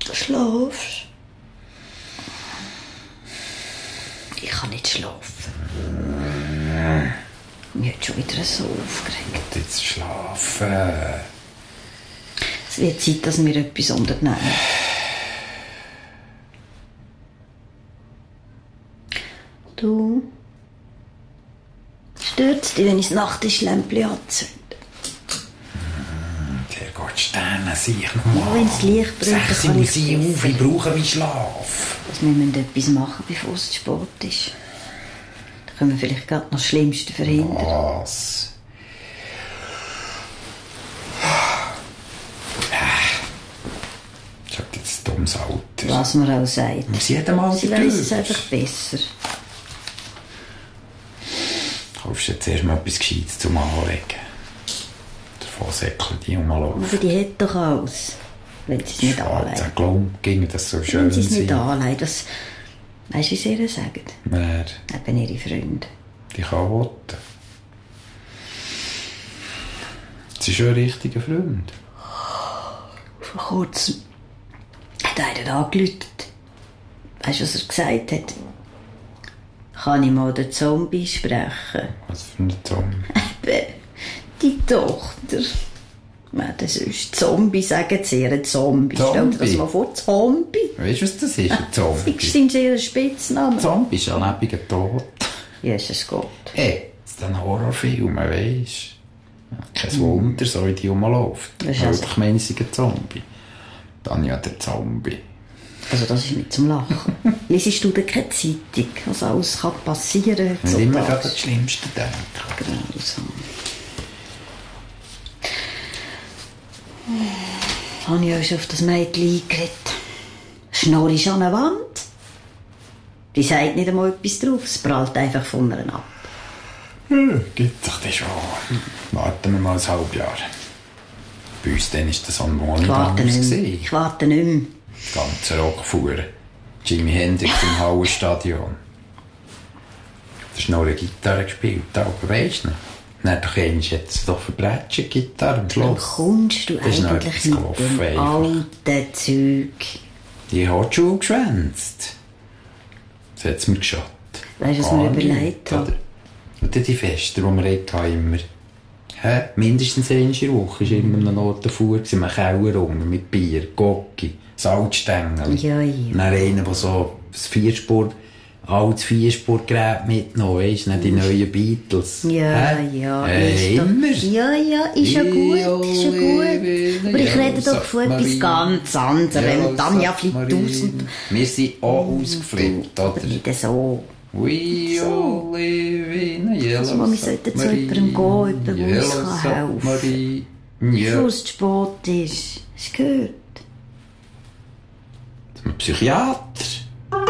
Schlafst? Ich kann nicht schlafen. Ich bin schon wieder so aufgeregt. Jetzt schlafen. Es wird Zeit, dass wir etwas unternehmen. Du? Stört es dich, wenn ich das Nachttischlämpchen anzünde? Der Gott, Sterne, sehe ich nochmal. Ja, wenn es Licht brennt, 6 kann Uhr ich sie auf, ich brauche meinen Schlaf. Also wir müssen etwas machen, bevor es zu spät ist. Da können wir vielleicht gerade noch das Schlimmste verhindern. Was? Ich hab jetzt ein dummes Alter. Was man auch sagt. Muss jeder mal Sie die Tür. weiss es einfach besser. Kaufst du jetzt erst mal etwas Gescheites zum Anlegen. Davon säckeln die rumlaufen. Aber die hat doch alles. Wenn sie es nicht anlegt. Ich glaube, ging das so schön Wenn sie es nicht sein. anlegt. Weißt du, wie sie ihr sagen? Wer? Eben ihre Freunde. Die Chaoten. Sie ist schon ein richtiger Freund. Vor kurzem hat einer angerufen. Weißt du, was er gesagt hat? Kann ich mal den Zombie sprechen? Was für ein Zombie? Eben, die Tochter. Das ist Zombie, sagen sie ihr. Zombie. Stell dir das mal vor, Zombie. Weißt du, was das ist? Ein Zombie. Fix sind sie ihren Spitznamen. Zombie ist ein lebendiger Tod. Jesus Gott. Hey, das ist ein Horrorfilm, weisst du? Kein Wunder, so wie die rumläuft. Das ist also- Ich meine, sie ist ein Zombie. Dann ja der Zombie. Also das ist nicht zum Lachen. Liesest du denn keine Zeitung, was alles kann passieren Wenn ich immer gerade heutzutage? das Schlimmste denke. Grausam. Habe ich euch auf das Mädchen eingeredet? Schnorr ist an der Wand. Die sagt nicht einmal etwas drauf, es prallt einfach von ihr ab. Gibt doch das schon. Warten wir mal ein halbes Jahr. Bei uns dann ist das an Ich warte anders nicht mehr. gewesen. Ich warte nicht mehr. Das ganze Rock fuhr. Jimi Hendrix im Hallenstadion. Da ist noch eine Gitarre gespielt, aber weisst du noch? Dann doch einmal jetzt doch verbrechen, Gitarre am Dann Schluss. kommst du Das ist noch eigentlich etwas mit gelaufen, dem einfach. alten Zeug. Die hat die Schule geschwänzt. Das hat es mir geschadet. Weißt du, was mir überlegt habe? Und dann die Feste, die wir hatten, immer. Mindestens einmal in der Woche war immer noch Notenfuhr, im Keller rum, mit Bier, Gocki, Salzstängel. Ja, ja. Dann einer, der so ein altes Vierspurgerät mitgenommen, weisst du, nicht die neuen Beatles. Ja, ja. Ist doch- immer. Ja, ist ja gut, ist ja gut. Aber ich rede doch von etwas ganz anderem. Tanja fliegt aus und... Wir sind auch ausgeflippt, Aber oder? nicht so. We all live in a yellow Also, wir sollten zu jemandem gehen, jemand, der uns kann helfen kann. Bevor es zu spät ist. Hast du gehört? Ein Psychiater.